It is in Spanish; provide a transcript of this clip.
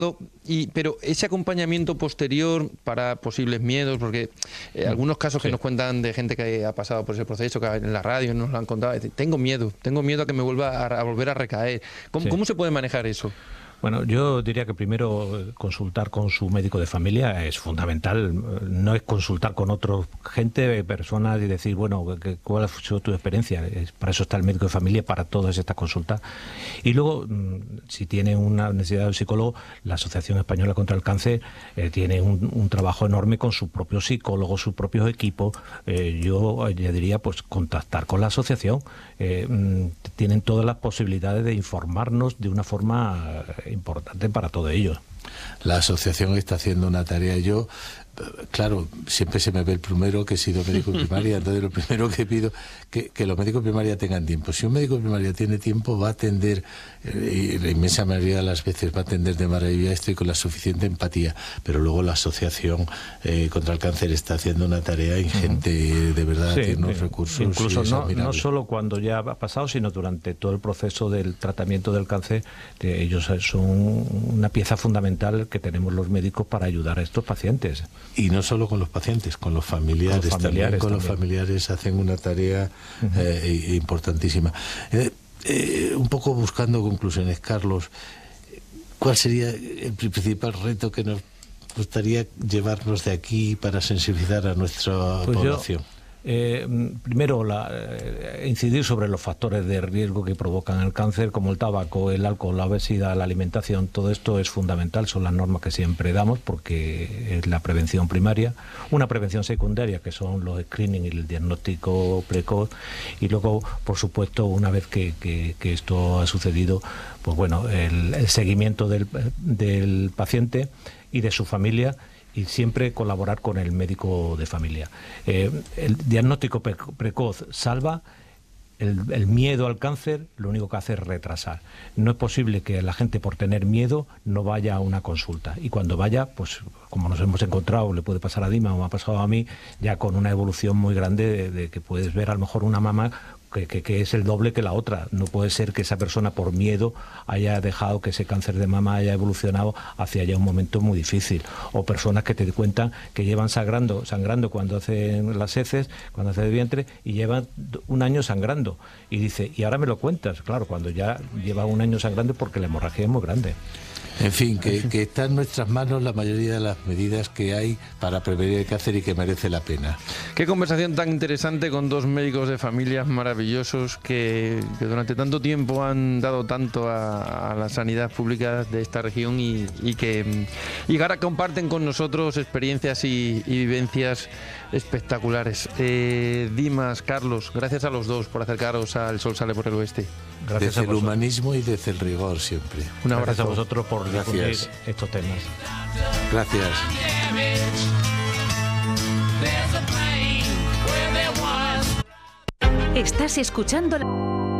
Pero ese acompañamiento posterior para posibles miedos, porque algunos casos que nos cuentan de gente que ha pasado por ese proceso, que en la radio nos lo han contado, tengo miedo a que me vuelva a volver a recaer. ¿Cómo se puede manejar eso? Bueno, yo diría que primero consultar con su médico de familia es fundamental. No es consultar con otra gente, personas y decir, bueno, ¿cuál ha sido tu experiencia? Para eso está el médico de familia, para todas estas consultas. Y luego, si tiene una necesidad de un psicólogo, la Asociación Española contra el Cáncer tiene un trabajo enorme con sus propios psicólogos, sus propios equipos. Yo diría, pues, contactar con la asociación. Tienen todas las posibilidades de informarnos de una forma importante para todo ello. La asociación está haciendo una tarea. Yo, claro, siempre se me ve el primero que he sido médico de primaria, entonces lo primero que pido que los médicos de primaria tengan tiempo. Si un médico de primaria tiene tiempo, va a atender, y la inmensa mayoría de las veces va a atender de maravilla esto y con la suficiente empatía, pero luego la Asociación contra el Cáncer está haciendo una tarea ingente, de verdad, tiene unos recursos. Incluso no solo cuando ya ha pasado, sino durante todo el proceso del tratamiento del cáncer, ellos son una pieza fundamental que tenemos los médicos para ayudar a estos pacientes. Y no solo con los pacientes, con los familiares, también. Los familiares hacen una tarea importantísima. Un poco buscando conclusiones, Carlos, ¿cuál sería el principal reto que nos gustaría llevarnos de aquí para sensibilizar a nuestra población? Primero, incidir sobre los factores de riesgo que provocan el cáncer, como el tabaco, el alcohol, la obesidad, la alimentación. Todo esto es fundamental, son las normas que siempre damos porque es la prevención primaria. Una prevención secundaria, que son los screening y el diagnóstico precoz. Y luego, por supuesto, una vez que esto ha sucedido, pues bueno, el seguimiento del paciente y de su familia, y siempre colaborar con el médico de familia. El diagnóstico precoz salva. El miedo al cáncer lo único que hace es retrasar. No es posible que la gente, por tener miedo, no vaya a una consulta. Y cuando vaya, pues como nos hemos encontrado, le puede pasar a Dima o me ha pasado a mí, ya con una evolución muy grande de que puedes ver a lo mejor una mama que es el doble que la otra. No puede ser que esa persona, por miedo, haya dejado que ese cáncer de mama haya evolucionado hacia ya un momento muy difícil. O personas que te cuentan que llevan sangrando cuando hacen las heces, cuando hacen el vientre, y llevan un año sangrando. Y dice, y ahora me lo cuentas. Claro, cuando ya lleva un año sangrando porque la hemorragia es muy grande. En fin, que está en nuestras manos la mayoría de las medidas que hay para prevenir el cáncer y que merece la pena. Qué conversación tan interesante con dos médicos de familias maravillosos que durante tanto tiempo han dado tanto a la sanidad pública de esta región y que ahora comparten con nosotros experiencias y vivencias espectaculares. Dimas, Carlos, gracias a los dos por acercaros a El Sol Sale por el Oeste. Gracias desde el humanismo y desde el rigor siempre. Un abrazo a vosotros por difundir estos temas. Gracias. Estás escuchando